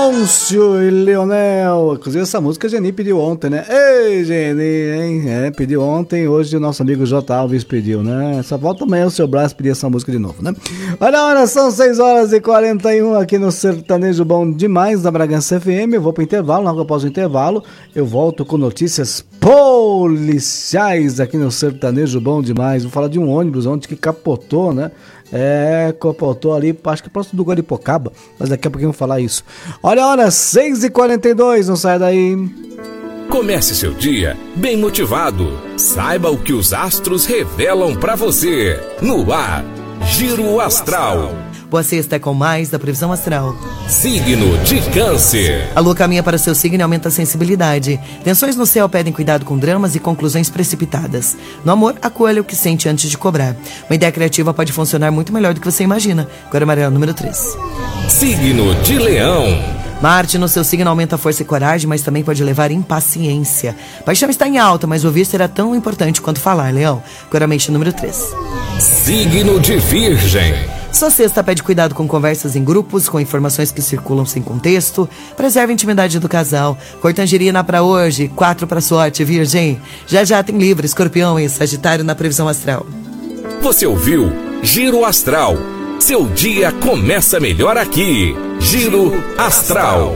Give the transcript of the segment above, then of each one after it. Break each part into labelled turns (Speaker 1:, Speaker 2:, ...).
Speaker 1: Leôncio e Leonel. Inclusive essa música a Geni pediu ontem, né? Ei, Geni, hein? Pediu ontem, hoje o nosso amigo J. Alves pediu, né? Só volta amanhã o seu Brás pedir essa música de novo, né? Olha a hora, são 6h41 aqui no Sertanejo Bom Demais da Bragança FM. Eu vou pro intervalo, logo após o intervalo eu volto com notícias policiais aqui no Sertanejo Bom Demais. Vou falar de um ônibus ontem que capotou, né? Capotou ali, acho que próximo do Guaripocaba, mas daqui a pouquinho eu vou falar isso. Olha a hora, 6h42, não sai daí.
Speaker 2: Comece seu dia bem motivado. Saiba o que os astros revelam pra você. No ar, Giro Astral.
Speaker 3: Boa sexta com mais da previsão astral.
Speaker 2: Signo de Câncer.
Speaker 3: A lua caminha para seu signo e aumenta a sensibilidade. Tensões no céu pedem cuidado com dramas e conclusões precipitadas. No amor, acolha o que sente antes de cobrar. Uma ideia criativa pode funcionar muito melhor do que você imagina. Agora, amarelo número 3.
Speaker 2: Signo de Leão.
Speaker 3: Marte no seu signo aumenta a força e coragem, mas também pode levar impaciência. Paixão está em alta, mas ouvir será tão importante quanto falar, Leão. Agora, mente número 3.
Speaker 2: Signo de Virgem.
Speaker 3: Sua sexta pede cuidado com conversas em grupos, com informações que circulam sem contexto. Preserve a intimidade do casal. Cor tangerina para hoje, 4 para sorte, Virgem. Já tem Libra, Escorpião e Sagitário na previsão astral.
Speaker 2: Você ouviu Giro Astral. Seu dia começa melhor aqui. Giro Astral.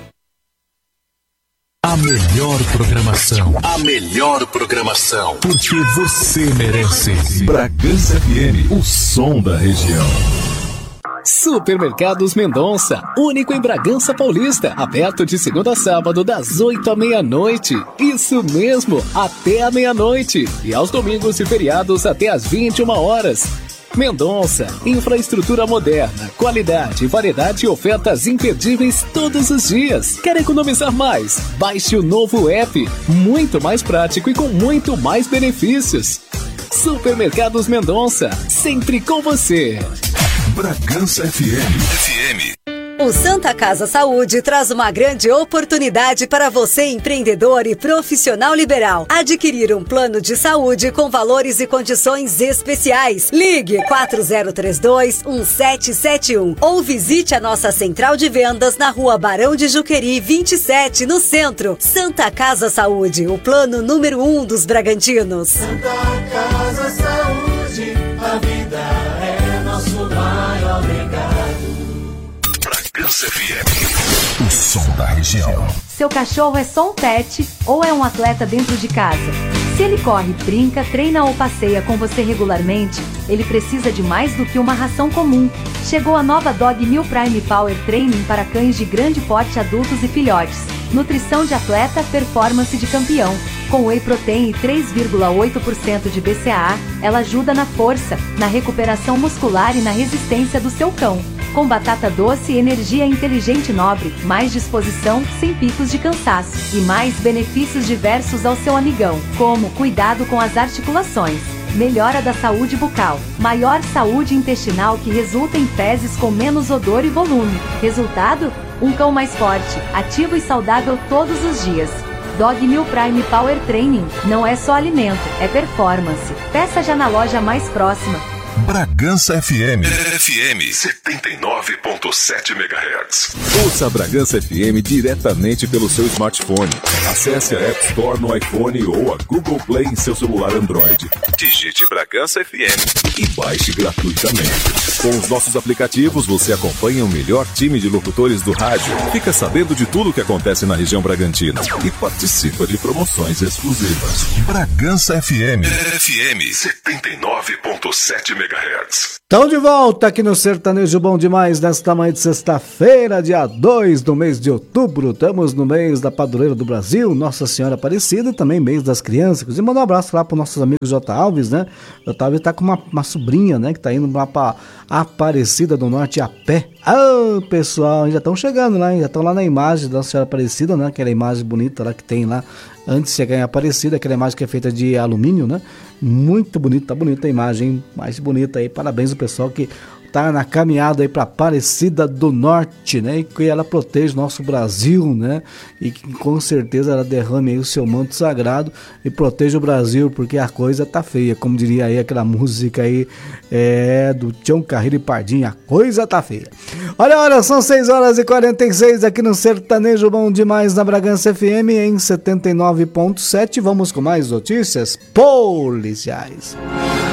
Speaker 4: A melhor programação.
Speaker 2: A melhor programação.
Speaker 4: Porque você merece. Bragança FM, o som da região.
Speaker 5: Supermercados Mendonça, único em Bragança Paulista, aberto de segunda a sábado das 8 à meia-noite. Isso mesmo, até a meia-noite. E aos domingos e feriados até às 21 horas. Mendonça, infraestrutura moderna, qualidade, variedade e ofertas imperdíveis todos os dias. Quer economizar mais? Baixe o novo app, muito mais prático e com muito mais benefícios. Supermercados Mendonça, sempre com você.
Speaker 4: Bragança FM.
Speaker 6: O Santa Casa Saúde traz uma grande oportunidade para você, empreendedor e profissional liberal. Adquirir um plano de saúde com valores e condições especiais. Ligue 4032-1771 ou visite a nossa central de vendas na Rua Barão de Juqueri, 27, no centro. Santa Casa Saúde, o plano número 1 dos Bragantinos.
Speaker 7: Santa Casa Saúde, a vida é nosso maior legado.
Speaker 4: FM, o som da região.
Speaker 8: Seu cachorro é só um pet ou é um atleta dentro de casa? Se ele corre, brinca, treina ou passeia com você regularmente, ele precisa de mais do que uma ração comum. Chegou a nova Dog Meal Prime Power Training para cães de grande porte, adultos e filhotes. Nutrição de atleta, performance de campeão. Com Whey Protein e 3,8% de BCAA, ela ajuda na força, na recuperação muscular e na resistência do seu cão. Com batata doce e energia inteligente nobre, mais disposição, sem picos de cansaço. E mais benefícios diversos ao seu amigão, como cuidado com as articulações, melhora da saúde bucal, maior saúde intestinal que resulta em fezes com menos odor e volume. Resultado? Um cão mais forte, ativo e saudável todos os dias. Dog Meal Prime Power Training não é só alimento, é performance. Peça já na loja mais próxima.
Speaker 4: Bragança FM 79.7 MHz.
Speaker 9: Ouça a Bragança FM diretamente pelo seu smartphone. Acesse a App Store no iPhone ou a Google Play em seu celular Android. Digite Bragança FM e baixe gratuitamente. Com os nossos aplicativos, você acompanha o melhor time de locutores do rádio, fica sabendo de tudo o que acontece na região Bragantina e participa de promoções exclusivas.
Speaker 4: Bragança FM 79.7 MHz.
Speaker 1: Estão de volta aqui no Sertanejo Bom Demais, nesta manhã de sexta-feira, dia 2 do mês de outubro. Estamos no mês da Padroeira do Brasil, Nossa Senhora Aparecida, e também mês das crianças. Inclusive, mandar um abraço lá para os nossos amigos J. Alves, né? J. Alves tá com uma sobrinha, né? Que tá indo lá para Aparecida do Norte a pé. Ah, pessoal, já estão chegando lá, já estão lá na imagem da Nossa Senhora Aparecida, né? Aquela imagem bonita lá que tem lá antes de chegar em Aparecida, aquela imagem que é feita de alumínio, né? Muito bonita, tá bonita a imagem, mais bonita aí. Parabéns ao pessoal que tá na caminhada aí para Aparecida do Norte, né? E que ela protege o nosso Brasil, né? E que com certeza ela derrame aí o seu manto sagrado e proteja o Brasil, porque a coisa tá feia, como diria aí aquela música aí do Tião Carreiro e Pardinho, a coisa tá feia. Olha, são 6h46 aqui no Sertanejo Bom Demais na Bragança FM em 79.7. Vamos com mais notícias policiais.